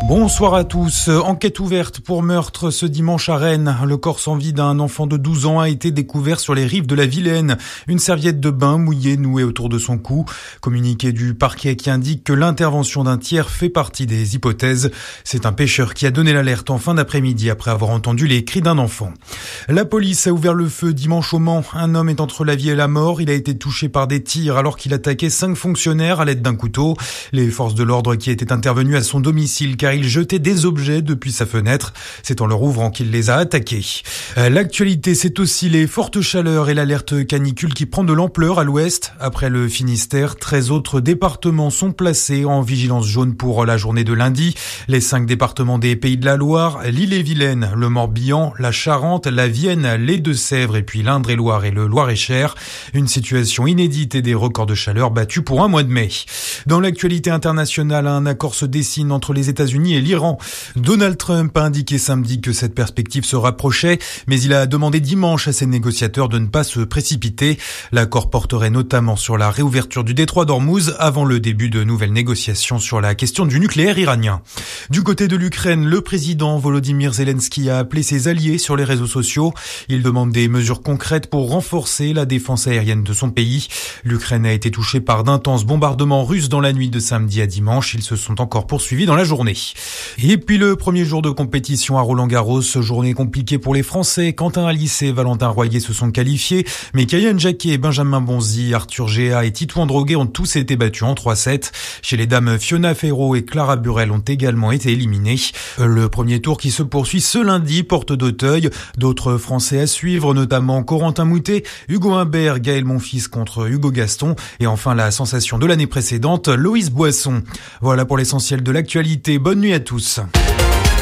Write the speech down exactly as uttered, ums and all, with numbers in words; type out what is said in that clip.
Bonsoir à tous. Enquête ouverte pour meurtre ce dimanche à Rennes. Le corps sans vie d'un enfant de douze ans a été découvert sur les rives de la Vilaine. Une serviette de bain mouillée nouée autour de son cou. Communiqué du parquet qui indique que l'intervention d'un tiers fait partie des hypothèses. C'est un pêcheur qui a donné l'alerte en fin d'après-midi après avoir entendu les cris d'un enfant. La police a ouvert le feu dimanche au Mans. Un homme est entre la vie et la mort. Il a été touché par des tirs alors qu'il attaquait cinq fonctionnaires à l'aide d'un couteau. Les forces de l'ordre qui étaient intervenues à son domicile car il jetait des objets depuis sa fenêtre. C'est en leur ouvrant qu'il les a attaqués. L'actualité, c'est aussi les fortes chaleurs et l'alerte canicule qui prend de l'ampleur à l'ouest. Après le Finistère, treize autres départements sont placés en vigilance jaune pour la journée de lundi. Les cinq départements des Pays de la Loire, l'Ille-et-Vilaine, le Morbihan, la Charente, la Vienne, les Deux-Sèvres et puis l'Indre-et-Loire et le Loir-et-Cher. Une situation inédite et des records de chaleur battus pour un mois de mai. Dans l'actualité internationale, un accord se dessine entre les États-Unis et l'Iran. Donald Trump a indiqué samedi que cette perspective se rapprochait, mais il a demandé dimanche à ses négociateurs de ne pas se précipiter. L'accord porterait notamment sur la réouverture du détroit d'Ormuz avant le début de nouvelles négociations sur la question du nucléaire iranien. Du côté de l'Ukraine, le président Volodymyr Zelensky a appelé ses alliés sur les réseaux sociaux. Il demande des mesures concrètes pour renforcer la défense aérienne de son pays. L'Ukraine a été touchée par d'intenses bombardements russes dans la nuit de samedi à dimanche. Ils se sont encore poursuivis dans la journée. Et puis le premier jour de compétition à Roland-Garros, journée compliquée pour les Français. Quentin Hallysse et Valentin Royer se sont qualifiés, mais Kayane Jacquet, Benjamin Bonzi, Arthur Géa et Tito Androguet ont tous été battus en trois sept. Chez les dames, Fiona Ferro et Clara Burel ont également été éliminés. Le premier tour qui se poursuit ce lundi, porte d'Auteuil. D'autres Français à suivre, notamment Corentin Moutet, Hugo Humbert, Gaël Monfils contre Hugo Gaston et enfin la sensation de l'année précédente, Loïs Boisson. Voilà pour l'essentiel de l'actualité. Bonne nuit à tous.